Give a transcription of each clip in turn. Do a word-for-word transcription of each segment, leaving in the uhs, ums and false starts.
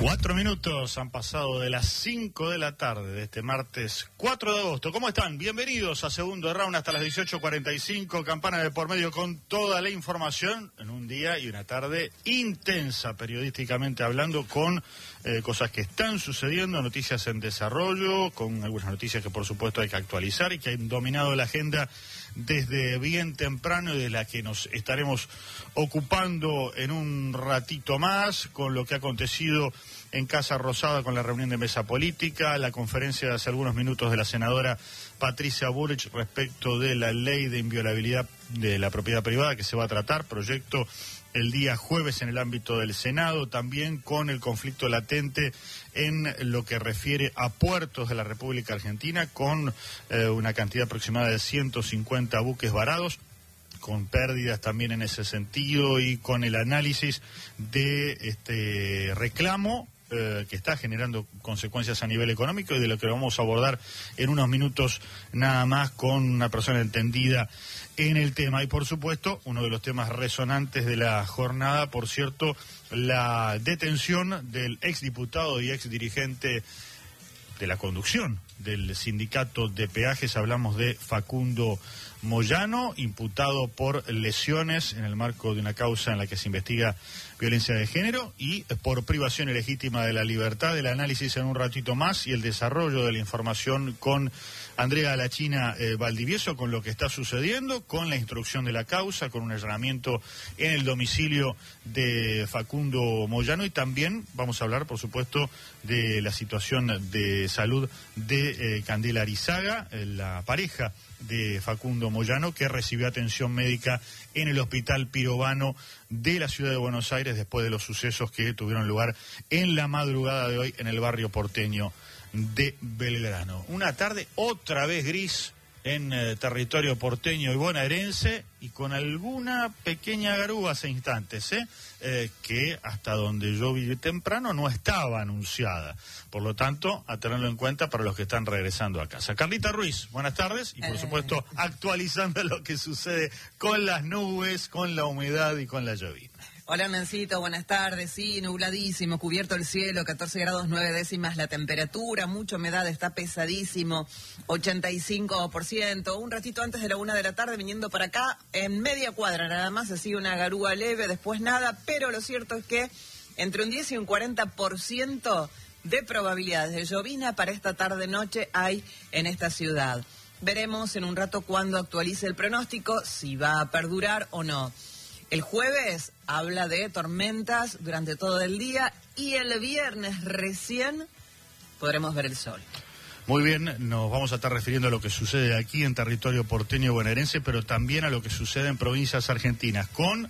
Cuatro minutos han pasado de las cinco de la tarde de este martes cuatro de agosto. ¿Cómo están? Bienvenidos a Segundo Round hasta las dieciocho cuarenta y cinco. Campana de por medio con toda la información en un día y una tarde intensa periodísticamente hablando, con eh, cosas que están sucediendo, noticias en desarrollo, con algunas noticias que por supuesto hay que actualizar y que han dominado la agenda desde bien temprano y de la que nos estaremos ocupando en un ratito más, con lo que ha acontecido en Casa Rosada con la reunión de mesa política, la conferencia de hace algunos minutos de la senadora Patricia Bullrich respecto de la ley de inviolabilidad de la propiedad privada que se va a tratar, proyecto el día jueves en el ámbito del Senado, también con el conflicto latente en lo que refiere a puertos de la República Argentina, con eh, una cantidad aproximada de ciento cincuenta buques varados, con pérdidas también en ese sentido, y con el análisis de este reclamo eh, que está generando consecuencias a nivel económico, y de lo que vamos a abordar en unos minutos nada más con una persona entendida en el tema. Y por supuesto, uno de los temas resonantes de la jornada, por cierto, la detención del exdiputado y exdirigente de la conducción del sindicato de peajes. Hablamos de Facundo Moyano, imputado por lesiones en el marco de una causa en la que se investiga violencia de género y por privación ilegítima de la libertad. El análisis en un ratito más y el desarrollo de la información con Andrea La China eh, Valdivieso, con lo que está sucediendo, con la instrucción de la causa, con un allanamiento en el domicilio de Facundo Moyano, y también vamos a hablar, por supuesto, de la situación de salud de eh, Candela Arizaga, eh, la pareja de Facundo Moyano, que recibió atención médica en el Hospital Pirovano de la ciudad de Buenos Aires después de los sucesos que tuvieron lugar en la madrugada de hoy en el barrio porteño de Belgrano. Una tarde otra vez gris en eh, territorio porteño y bonaerense, y con alguna pequeña garúa hace instantes, ¿eh? Eh, que hasta donde yo vi temprano no estaba anunciada. Por lo tanto, a tenerlo en cuenta para los que están regresando a casa. Carlita Ruiz, buenas tardes, y por supuesto actualizando lo que sucede con las nubes, con la humedad y con la llovina. Hola, Nancito, buenas tardes. Sí, nubladísimo, cubierto el cielo, catorce grados nueve décimas la temperatura, mucha humedad, está pesadísimo, ochenta y cinco por ciento. Un ratito antes de la una de la tarde, viniendo para acá, en media cuadra nada más, así una garúa leve, después nada, pero lo cierto es que entre un diez y un cuarenta por ciento de probabilidades de llovina para esta tarde-noche hay en esta ciudad. Veremos en un rato cuando actualice el pronóstico si va a perdurar o no. El jueves habla de tormentas durante todo el día, y el viernes recién podremos ver el sol. Muy bien, nos vamos a estar refiriendo a lo que sucede aquí en territorio porteño y bonaerense, pero también a lo que sucede en provincias argentinas, con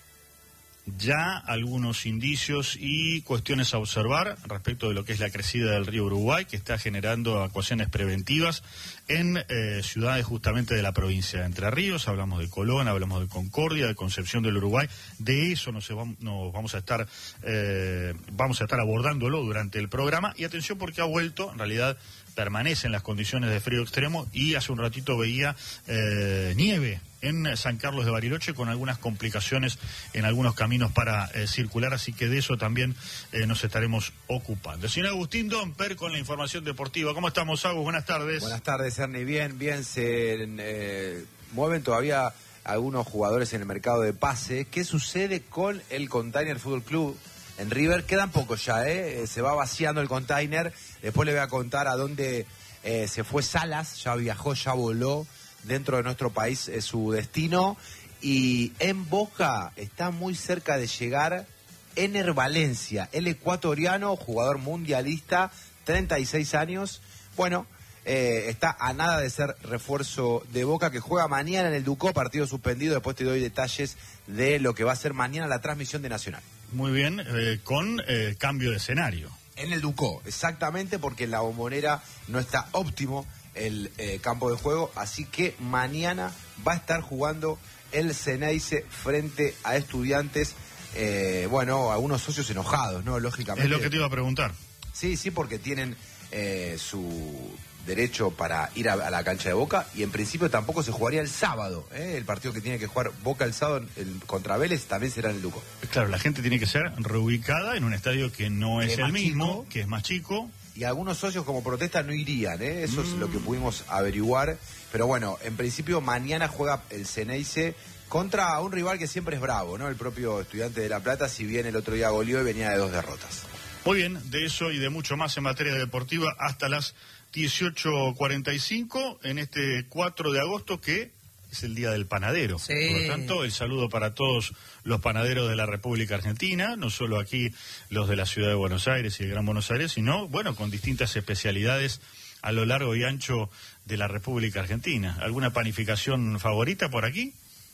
ya algunos indicios y cuestiones a observar respecto de lo que es la crecida del río Uruguay, que está generando ecuaciones preventivas en eh, ciudades justamente de la provincia de Entre Ríos. Hablamos de Colón, hablamos de Concordia, de Concepción del Uruguay. De eso nos, nos vamos a estar eh, vamos a estar abordándolo durante el programa. Y atención, porque ha vuelto, en realidad permanecen las condiciones de frío extremo, y hace un ratito veía eh, nieve en San Carlos de Bariloche, con algunas complicaciones en algunos caminos para eh, circular, así que de eso también eh, nos estaremos ocupando. Señor Agustín Domper con la información deportiva. ¿Cómo estamos, Agus? Buenas tardes. Buenas tardes, Ernie. Bien, bien, se eh, mueven todavía algunos jugadores en el mercado de pase. ¿Qué sucede con el Container Fútbol Club en River? Quedan pocos ya, ¿eh? Se va vaciando el Container. Después le voy a contar a dónde eh, se fue Salas, ya viajó, ya voló. Dentro de nuestro país es su destino. Y en Boca está muy cerca de llegar Ener Valencia, el ecuatoriano, jugador mundialista, treinta y seis años. Bueno, eh, está a nada de ser refuerzo de Boca, que juega mañana en el Ducó, partido suspendido. Después te doy detalles de lo que va a ser mañana la transmisión de Nacional. Muy bien, eh, con eh, cambio de escenario. En el Ducó, exactamente, porque en la Bombonera no está óptimo el eh, campo de juego, así que mañana va a estar jugando el Ceneice frente a Estudiantes. Eh, bueno, algunos socios enojados, ¿no? Lógicamente. Es lo que te iba a preguntar. Sí, sí, porque tienen eh, su derecho para ir a, a la cancha de Boca y en principio tampoco se jugaría el sábado. ¿eh? El partido que tiene que jugar Boca el sábado el, contra Vélez también será en el Luco. Claro, la gente tiene que ser reubicada en un estadio que no es, es el mismo, chico, que es más chico. Y algunos socios como protesta no irían, ¿eh? Eso mm. es lo que pudimos averiguar. Pero bueno, en principio mañana juega el Ceneice contra un rival que siempre es bravo, ¿no? El propio Estudiante de La Plata, si bien el otro día goleó y venía de dos derrotas. Muy bien, de eso y de mucho más en materia deportiva hasta las dieciocho cuarenta y cinco en este cuatro de agosto, que es el Día del Panadero. Sí. Por lo tanto, el saludo para todos los panaderos de la República Argentina, no solo aquí los de la Ciudad de Buenos Aires y el Gran Buenos Aires, sino, bueno, con distintas especialidades a lo largo y ancho de la República Argentina. ¿Alguna panificación favorita por aquí?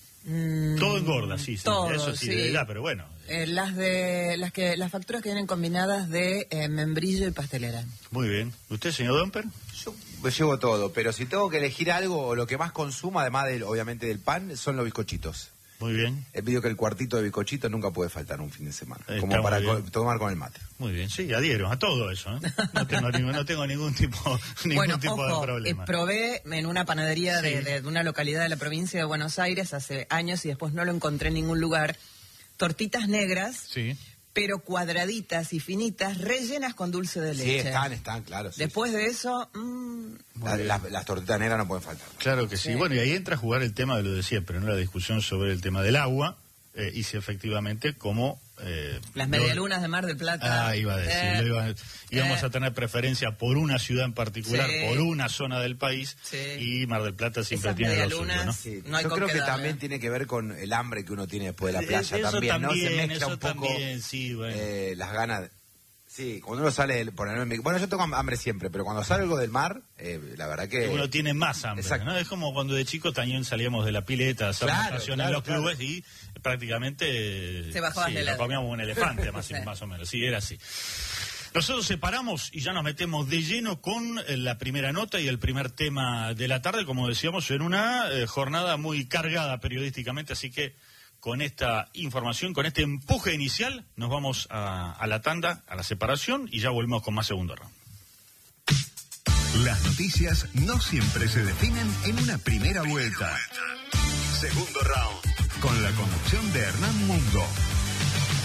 Mm, todo engorda, sí, sí, todo, eso sí, sí. de verdad, pero bueno. Eh, las de las que las facturas que vienen combinadas de eh, membrillo y pastelera. Muy bien. ¿Usted, señor Domper? Yo me llevo todo, pero si tengo que elegir algo, o lo que más consumo, además del, obviamente del pan, son los bizcochitos. Muy bien. He pedido que el cuartito de bizcochito nunca puede faltar un fin de semana, Está como para co- tomar con el mate. Muy bien, sí, adhiero a todo eso, ¿eh? No tengo ningún, no tengo ningún tipo, ningún Bueno, tipo ojo, de problema. Eh, probé en una panadería Sí. de, de, de una localidad de la provincia de Buenos Aires hace años y después no lo encontré en ningún lugar. Tortitas negras, Sí. pero cuadraditas y finitas, rellenas con dulce de Sí, leche. están, están, claro. Sí, Después de eso, mmm, La- la- las tortitas negras no pueden faltar. Claro que sí. Sí. Bueno, y ahí entra a jugar el tema de lo de siempre, ¿no? La discusión sobre el tema del agua, eh, y si efectivamente como... Eh, las lo- medialunas de Mar del Plata. Ah, iba a decir, Eh, lo iba- íbamos eh. a tener preferencia por una ciudad en particular, Sí. por una zona del país, Sí. y Mar del Plata siempre Esas tiene lo suyo, medialunas, ¿no? Sí, No hay yo con creo qué que darle. también tiene que ver con el hambre que uno tiene después de la Eh, playa eso también, ¿no? Se también, mezcla eso un poco también, sí, bueno. eh, las ganas. de- Sí, cuando uno sale, del- por ejemplo, bueno, yo tengo hambre siempre, pero cuando salgo del mar, eh, la verdad que... Uno tiene más hambre, Exacto. ¿no? Es como cuando de chico también salíamos de la pileta a hacer Claro, natación claro, en los claro. clubes y prácticamente Se bajaba sí, de lo la- comíamos un elefante, más, Sí. más o menos. Sí, era así. Nosotros separamos y ya nos metemos de lleno con eh, la primera nota y el primer tema de la tarde, como decíamos, en una eh, jornada muy cargada periodísticamente, así que con esta información, con este empuje inicial, nos vamos a, a la tanda, a la separación y ya volvemos con más segundo round. Las noticias no siempre se definen en una primera vuelta. Segundo round, con la conducción de Hernán Mundo.